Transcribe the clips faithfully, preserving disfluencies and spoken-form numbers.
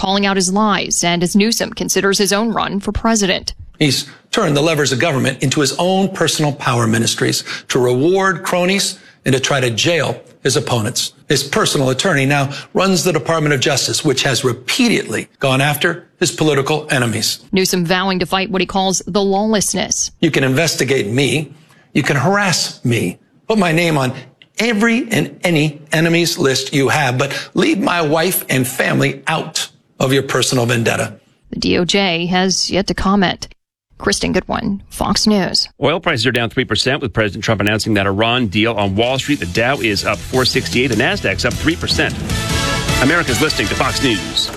calling out his lies and as Newsom considers his own run for president. He's turned the levers of government into his own personal power ministries to reward cronies and to try to jail his opponents. His personal attorney now runs the Department of Justice, which has repeatedly gone after his political enemies. Newsom vowing to fight what he calls the lawlessness. You can investigate me. You can harass me. Put my name on every and any enemies list you have, but leave my wife and family out of your personal vendetta. The D O J has yet to comment. Kristen Goodwin, Fox News. Oil prices are down three percent with President Trump announcing that Iran deal on Wall Street. The Dow is up four sixty-eight. The Nasdaq's up three percent. America's listening to Fox News.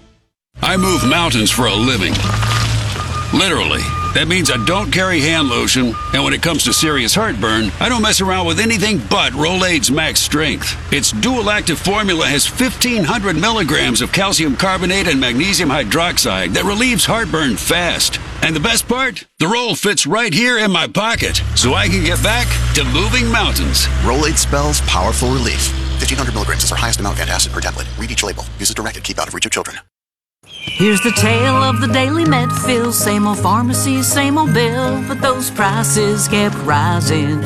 I move mountains for a living. Literally. That means I don't carry hand lotion, and when it comes to serious heartburn, I don't mess around with anything but Rolaids Max Strength. Its dual-active formula has fifteen hundred milligrams of calcium carbonate and magnesium hydroxide that relieves heartburn fast. And the best part? The roll fits right here in my pocket, so I can get back to moving mountains. Rolaids spells powerful relief. fifteen hundred milligrams is our highest amount of antacid per tablet. Read each label. Use as directed. Keep out of reach of children. Here's the tale of the daily Medfill. Same old pharmacy, same old bill, but those prices kept rising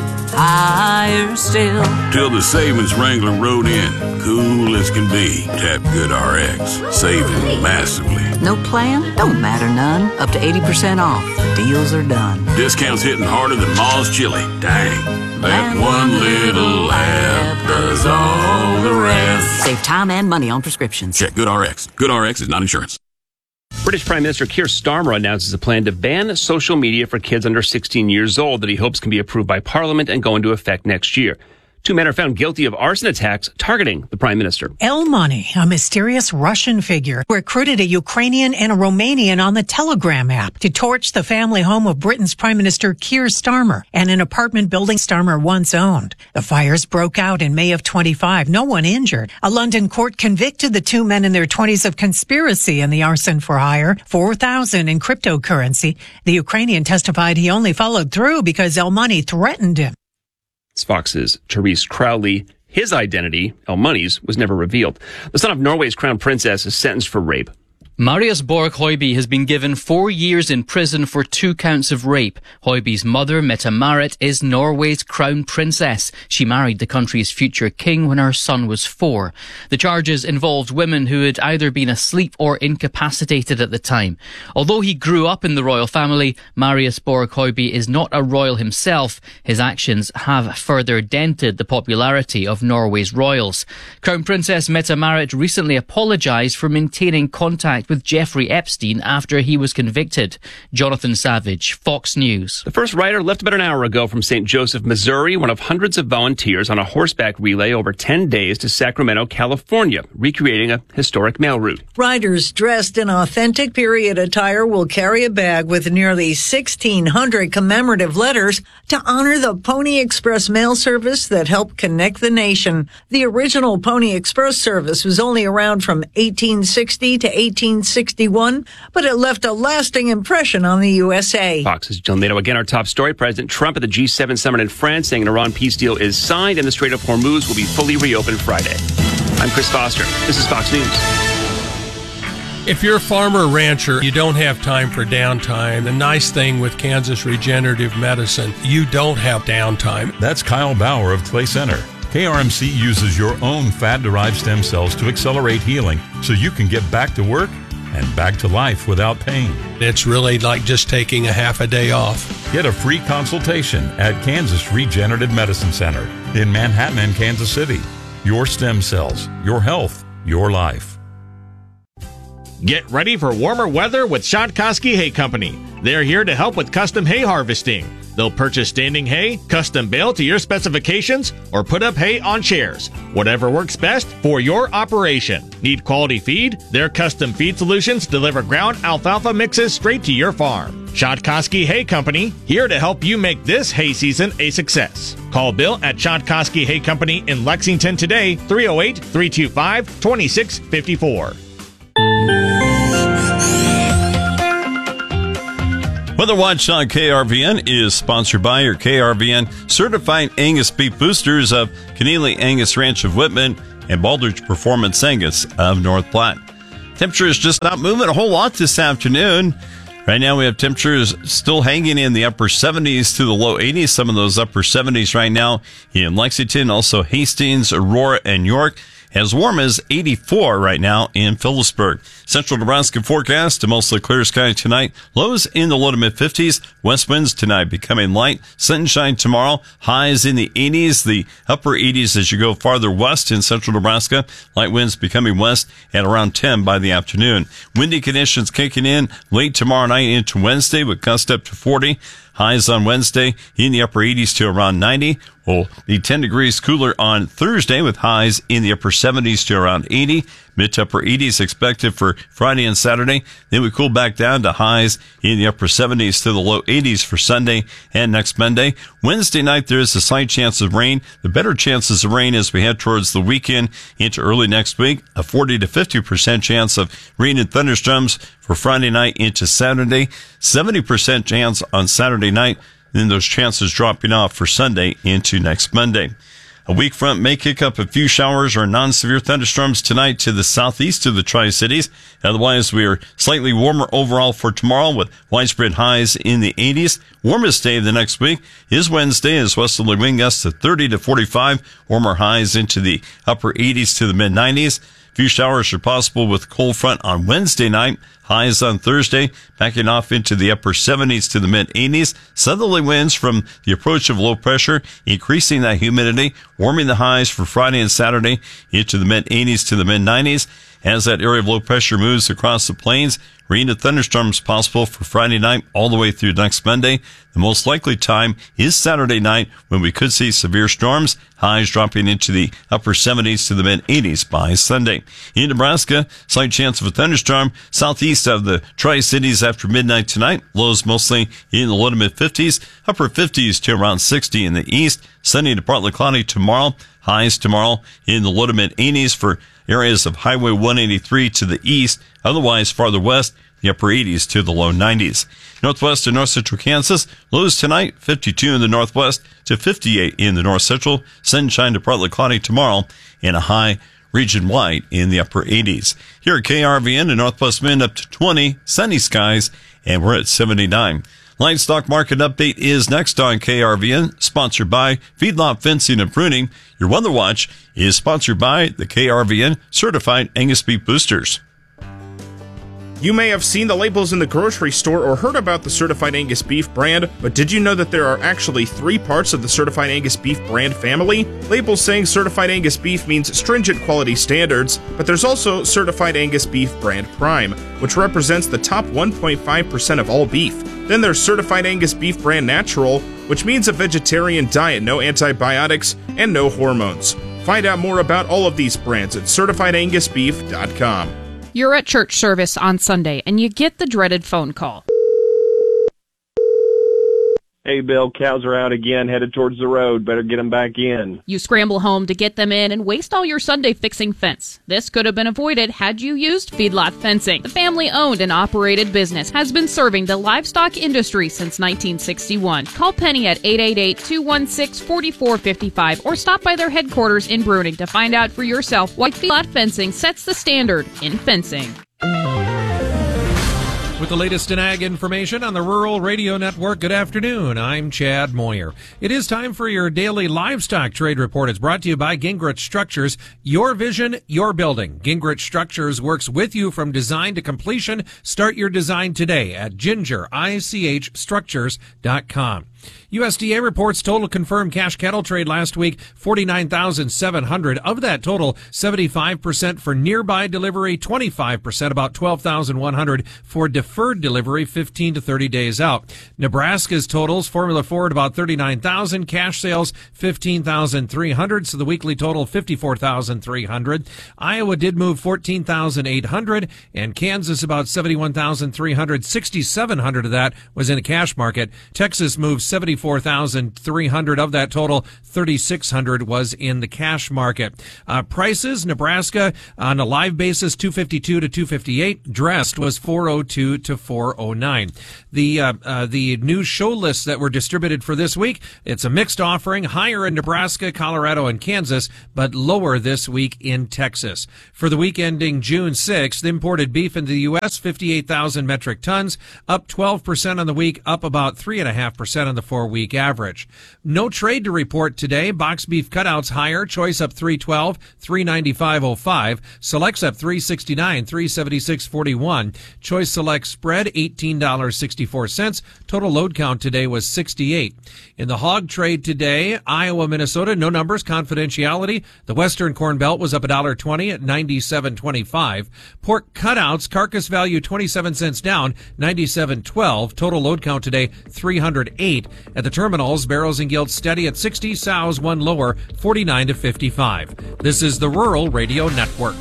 higher still. Till the savings wrangler rode in, cool as can be. Tap GoodRx, saving massively. No plan? Don't matter none. Up to eighty percent off. The deals are done. Discounts hitting harder than Ma's chili. Dang. That one little app does all the rest. Save time and money on prescriptions. Check GoodRx. GoodRx is not insurance. British Prime Minister Keir Starmer announces a plan to ban social media for kids under sixteen years old that he hopes can be approved by Parliament and go into effect next year. Two men are found guilty of arson attacks targeting the Prime Minister. El Money, a mysterious Russian figure, recruited a Ukrainian and a Romanian on the Telegram app to torch the family home of Britain's Prime Minister Keir Starmer and an apartment building Starmer once owned. The fires broke out in May of twenty-five. No one injured. A London court convicted the two men in their twenties of conspiracy in the arson for hire, four thousand in cryptocurrency. The Ukrainian testified he only followed through because El Money threatened him. It's Fox's Therese Crowley. His identity, El Money's, was never revealed. The son of Norway's crown princess is sentenced for rape. Marius Borg Høiby has been given four years in prison for two counts of rape. Høiby's mother, Mette Marit, is Norway's crown princess. She married the country's future king when her son was four. The charges involved women who had either been asleep or incapacitated at the time. Although he grew up in the royal family, Marius Borg Høiby is not a royal himself. His actions have further dented the popularity of Norway's royals. Crown Princess Mette Marit recently apologised for maintaining contact with Jeffrey Epstein after he was convicted. Jonathan Savage, Fox News. The first rider left about an hour ago from Saint Joseph, Missouri, one of hundreds of volunteers on a horseback relay over ten days to Sacramento, California, recreating a historic mail route. Riders dressed in authentic period attire will carry a bag with nearly sixteen hundred commemorative letters to honor the Pony Express mail service that helped connect the nation. The original Pony Express service was only around from eighteen sixty to eighteen sixty-one, but it left a lasting impression on the U S A. Fox's Jill Nato. Again, our top story. President Trump at the G seven summit in France saying an Iran peace deal is signed and the Strait of Hormuz will be fully reopened Friday. I'm Chris Foster. This is Fox News. If you're a farmer or rancher, you don't have time for downtime. The nice thing with Kansas Regenerative Medicine, you don't have downtime. That's Kyle Bauer of Clay Center. K R M C uses your own fat-derived stem cells to accelerate healing so you can get back to work and back to life without pain. It's really like just taking a half a day off. Get a free consultation at Kansas Regenerative Medicine Center in Manhattan and Kansas City. Your stem cells, your health, your life. Get ready for warmer weather with Shotkoski Hay Company. They're here to help with custom hay harvesting. They'll purchase standing hay, custom bale to your specifications, or put up hay on chairs. Whatever works best for your operation. Need quality feed? Their custom feed solutions deliver ground alfalfa mixes straight to your farm. Shotkoski Hay Company, here to help you make this hay season a success. Call Bill at Shotkoski Hay Company in Lexington today, three oh eight, three two five, two six five four. Weather Watch on K R V N is sponsored by your K R V N certified Angus beef boosters of Keneally Angus Ranch of Whitman and Baldridge Performance Angus of North Platte. Temperatures just not moving a whole lot this afternoon. Right now we have temperatures still hanging in the upper seventies to the low eighties. Some of those upper seventies right now in Lexington, also Hastings, Aurora, and York. As warm as eighty-four right now in Phillipsburg. Central Nebraska forecast, a mostly clear sky tonight. Lows in the low to mid fifties. West winds tonight becoming light. Sunshine tomorrow. Highs in the eighties. The upper eighties as you go farther west in central Nebraska. Light winds becoming west at around ten by the afternoon. Windy conditions kicking in late tomorrow night into Wednesday with gusts up to forty. Highs on Wednesday in the upper eighties to around ninety. Will be ten degrees cooler on Thursday with highs in the upper seventies to around eighty. Mid to upper eighties expected for Friday and Saturday. Then we cool back down to highs in the upper seventies to the low eighties for Sunday and next Monday. Wednesday night, there is a slight chance of rain. The better chances of rain as we head towards the weekend into early next week. A forty to fifty percent chance of rain and thunderstorms for Friday night into Saturday. seventy percent chance on Saturday night. Then those chances dropping off for Sunday into next Monday. A weak front may kick up a few showers or non-severe thunderstorms tonight to the southeast of the Tri-Cities. Otherwise, we are slightly warmer overall for tomorrow with widespread highs in the eighties. Warmest day of the next week is Wednesday as westerly wind gusts at thirty to forty-five. Warmer highs into the upper eighties to the mid nineties. Few showers are possible with cold front on Wednesday night. Highs on Thursday, backing off into the upper seventies to the mid eighties. Southerly winds from the approach of low pressure, increasing that humidity, warming the highs for Friday and Saturday into the mid eighties to the mid nineties. As that area of low pressure moves across the plains, rain and thunderstorms possible for Friday night all the way through next Monday. The most likely time is Saturday night when we could see severe storms, highs dropping into the upper seventies to the mid eighties by Sunday. In Nebraska, slight chance of a thunderstorm southeast of the Tri-Cities after midnight tonight. Lows mostly in the low to mid fifties, upper fifties to around sixty in the east. Sunny to partly cloudy tomorrow. Highs tomorrow in the low to mid eighties for areas of Highway one eighty-three to the east. Otherwise, farther west, the upper eighties to the low nineties. Northwest and north central Kansas, lows tonight, fifty-two in the northwest to fifty-eight in the north central. Sunshine to partly cloudy tomorrow and a high region-wide in the upper eighties. Here at K R V N, the northwest wind up to twenty, sunny skies, and we're at seventy-nine. Livestock market update is next on K R V N, sponsored by Feedlot Fencing and Pruning. Your Weather Watch is sponsored by the K R V N Certified Angus Beef Boosters. You may have seen the labels in the grocery store or heard about the Certified Angus Beef brand, but did you know that there are actually three parts of the Certified Angus Beef brand family? Labels saying Certified Angus Beef means stringent quality standards, but there's also Certified Angus Beef brand Prime, which represents the top one point five percent of all beef. Then there's Certified Angus Beef brand Natural, which means a vegetarian diet, no antibiotics, and no hormones. Find out more about all of these brands at certified angus beef dot com. You're at church service on Sunday, and you get the dreaded phone call. Hey, Bill, cows are out again, headed towards the road. Better get them back in. You scramble home to get them in and waste all your Sunday fixing fence. This could have been avoided had you used Feedlot Fencing. The family-owned and operated business has been serving the livestock industry since nineteen sixty-one. Call Penny at eight eight eight, two one six, four four five five or stop by their headquarters in Bruning to find out for yourself why Feedlot Fencing sets the standard in fencing. With the latest in ag information on the Rural Radio Network, good afternoon. I'm Chad Moyer. It is time for your daily livestock trade report. It's brought to you by Gingrich Structures. Your vision, your building. Gingrich Structures works with you from design to completion. Start your design today at ginger ich structures dot com. U S D A reports total confirmed cash cattle trade last week, forty-nine thousand seven hundred. Of that total, seventy-five percent for nearby delivery, twenty-five percent, about twelve thousand one hundred for deferred delivery, fifteen to thirty days out. Nebraska's totals, Formula Ford about thirty-nine thousand, cash sales fifteen thousand three hundred, so the weekly total fifty-four thousand three hundred. Iowa did move fourteen thousand eight hundred, and Kansas about seventy-one thousand three hundred. sixty-seven hundred of that was in a cash market. Texas moved seventy-four thousand three hundred. Of that total, thirty-six hundred was in the cash market. Uh, prices, Nebraska on a live basis, two fifty-two to two fifty-eight. Dressed was four oh two to four oh nine. The uh, uh, the new show lists that were distributed for this week, it's a mixed offering, higher in Nebraska, Colorado, and Kansas, but lower this week in Texas. For the week ending June sixth, imported beef into the U S, fifty-eight thousand metric tons, up twelve percent on the week, up about three point five percent on the four-week average. No trade to report today. Box beef cutouts higher, choice up three twelve, three ninety-five oh five, selects up three sixty-nine, three seventy-six forty-one, choice select spread eighteen dollars and sixty-four cents. Total load count today was sixty-eight. In the hog trade today, Iowa, Minnesota, no numbers, confidentiality. The Western Corn Belt was up one dollar twenty at ninety-seven twenty-five. Pork cutouts, carcass value twenty-seven cents down, ninety-seven twelve. Total load count today, three hundred eight. At the terminals, barrels and gilts steady at sixty, sows one lower, forty-nine to fifty-five. This is the Rural Radio Network.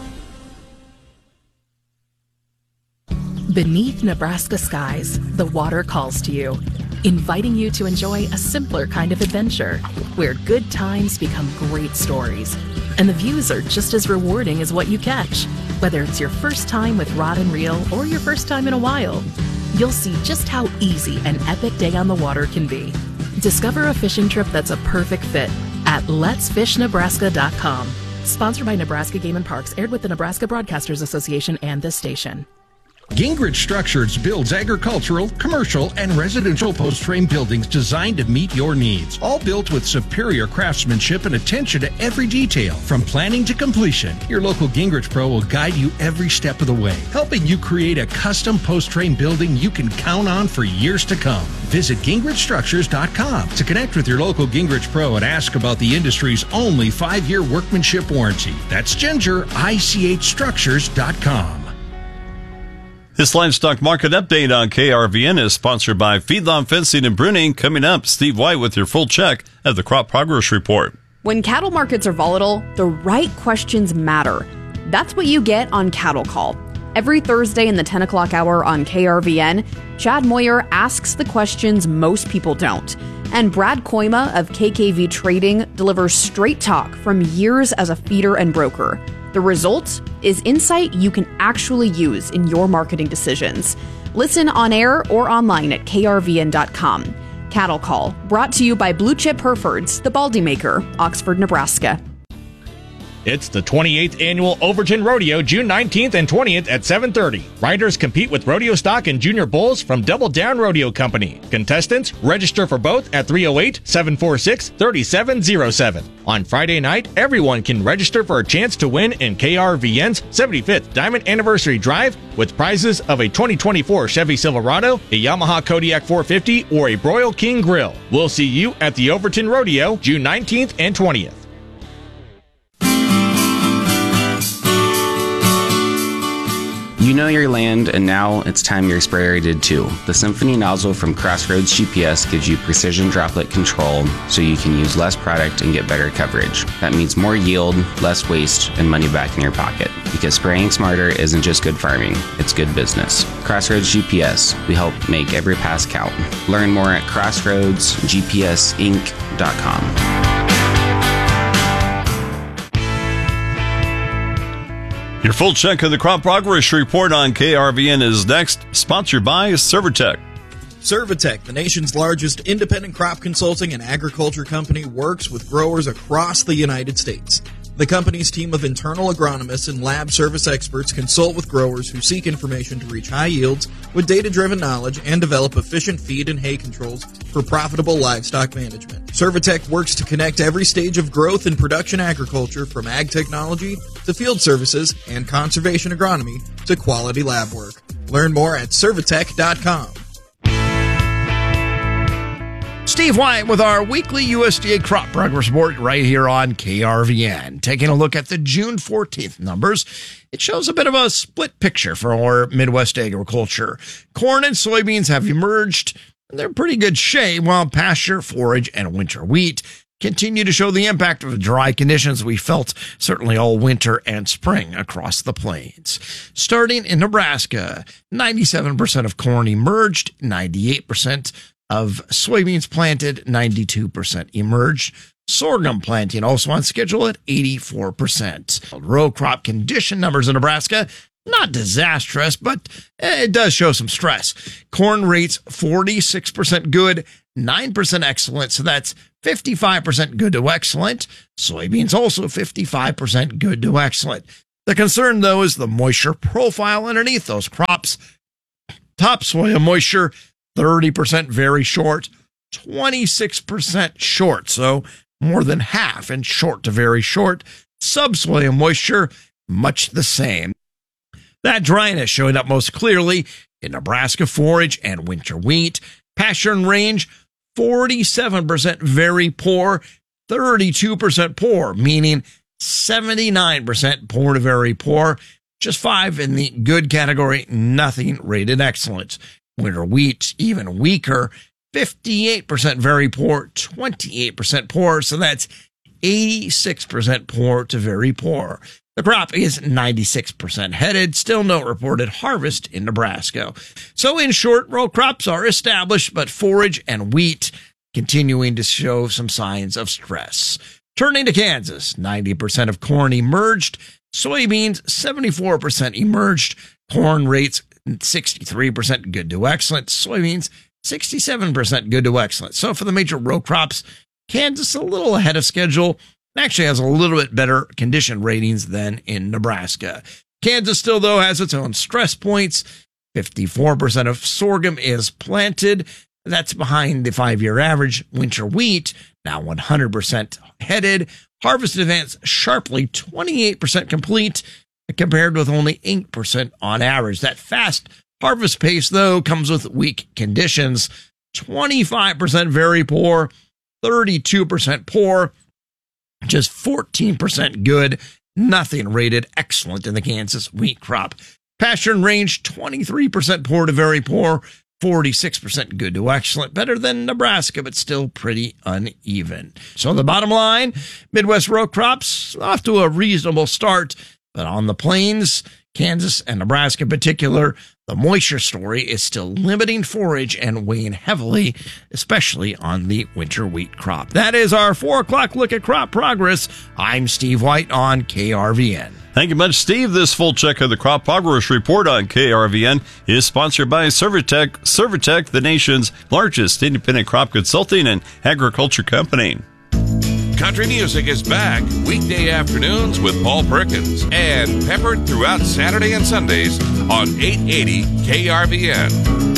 Beneath Nebraska skies, the water calls to you, inviting you to enjoy a simpler kind of adventure, where good times become great stories, and the views are just as rewarding as what you catch. Whether it's your first time with rod and reel or your first time in a while, you'll see just how easy an epic day on the water can be. Discover a fishing trip that's a perfect fit at lets fish nebraska dot com. Sponsored by Nebraska Game and Parks, aired with the Nebraska Broadcasters Association and this station. Gingrich Structures builds agricultural, commercial, and residential post-frame buildings designed to meet your needs. All built with superior craftsmanship and attention to every detail. From planning to completion, your local Gingrich Pro will guide you every step of the way, helping you create a custom post-frame building you can count on for years to come. Visit gingrich structures dot com to connect with your local Gingrich Pro and ask about the industry's only five-year workmanship warranty. That's ginger I C H structures dot com. This livestock market update on K R V N is sponsored by Feedlot Fencing and Pruning. Coming up, Steve White with your full check of the Crop Progress Report. When cattle markets are volatile, the right questions matter. That's what you get on Cattle Call. Every Thursday in the ten o'clock hour on K R V N, Chad Moyer asks the questions most people don't. And Brad Koima of K K V Trading delivers straight talk from years as a feeder and broker. The result is insight you can actually use in your marketing decisions. Listen on air or online at K R V N dot com. Cattle Call, brought to you by Blue Chip Herefords, the Baldy Maker, Oxford, Nebraska. It's the twenty-eighth Annual Overton Rodeo, June nineteenth and twentieth at seven thirty. Riders compete with rodeo stock and junior bulls from Double Down Rodeo Company. Contestants register for both at three oh eight, seven four six, three seven oh seven. On Friday night, everyone can register for a chance to win in K R V N's seventy-fifth Diamond Anniversary Drive with prizes of a twenty twenty-four Chevy Silverado, a Yamaha Kodiak four fifty, or a Broil King Grill. We'll see you at the Overton Rodeo, June nineteenth and twentieth. You know your land, and now it's time your sprayer did too. The Symphony nozzle from Crossroads G P S gives you precision droplet control so you can use less product and get better coverage. That means more yield, less waste, and money back in your pocket. Because spraying smarter isn't just good farming, it's good business. Crossroads G P S, we help make every pass count. Learn more at crossroads g p s inc dot com. Your full check of the Crop Progress Report on K R V N is next, sponsored by Servitech. Servitech, the nation's largest independent crop consulting and agriculture company, works with growers across the United States. The company's team of internal agronomists and lab service experts consult with growers who seek information to reach high yields with data-driven knowledge and develop efficient feed and hay controls for profitable livestock management. Servitech works to connect every stage of growth and production agriculture, from ag technology to field services and conservation agronomy to quality lab work. Learn more at servitech dot com. Steve White with our weekly U S D A Crop Progress Report right here on K R V N. Taking a look at the June fourteenth numbers, it shows a bit of a split picture for our Midwest agriculture. Corn and soybeans have emerged. They're in pretty good shape, while pasture, forage, and winter wheat continue to show the impact of the dry conditions we felt certainly all winter and spring across the plains. Starting in Nebraska, ninety-seven percent of corn emerged, ninety-eight percent of soybeans planted, ninety-two percent emerged. Sorghum planting also on schedule at eighty-four percent. Row crop condition numbers in Nebraska, not disastrous, but it does show some stress. Corn rates forty-six percent good, nine percent excellent, so that's fifty-five percent good to excellent. Soybeans also fifty-five percent good to excellent. The concern, though, is the moisture profile underneath those crops. Topsoil moisture, thirty percent very short, twenty-six percent short, so more than half and short to very short. Subsoil moisture, much the same. That dryness showing up most clearly in Nebraska forage and winter wheat. Pasture and range, forty-seven percent very poor, thirty-two percent poor, meaning seventy-nine percent poor to very poor. Just five in the good category, nothing rated excellent. Winter wheat, even weaker, fifty-eight percent very poor, twenty-eight percent poor, so that's eighty-six percent poor to very poor. The crop is ninety-six percent headed, still no reported harvest in Nebraska. So in short, row crops are established, but forage and wheat continuing to show some signs of stress. Turning to Kansas, ninety percent of corn emerged, soybeans seventy-four percent emerged, corn rates sixty-three percent good to excellent, soybeans sixty-seven percent good to excellent. So for the major row crops, Kansas a little ahead of schedule. Actually has a little bit better condition ratings than in Nebraska. Kansas still, though, has its own stress points. fifty-four percent of sorghum is planted. That's behind the five-year average. Winter wheat, now one hundred percent headed. Harvest advance sharply twenty-eight percent complete, compared with only eight percent on average. That fast harvest pace, though, comes with weak conditions. twenty-five percent very poor, thirty-two percent poor, just fourteen percent good, nothing rated excellent in the Kansas wheat crop. Pasture and range, twenty-three percent poor to very poor, forty-six percent good to excellent, better than Nebraska, but still pretty uneven. So the bottom line, Midwest row crops off to a reasonable start, but on the plains, Kansas and Nebraska in particular, the moisture story is still limiting forage and weighing heavily, especially on the winter wheat crop. That is our four o'clock look at crop progress. I'm Steve White on K R V N. Thank you much, Steve. This full check of the Crop Progress Report on K R V N is sponsored by Servitech, Servitech, the nation's largest independent crop consulting and agriculture company. Country music is back weekday afternoons with Paul Perkins and peppered throughout Saturday and Sundays on eight eighty K R V N.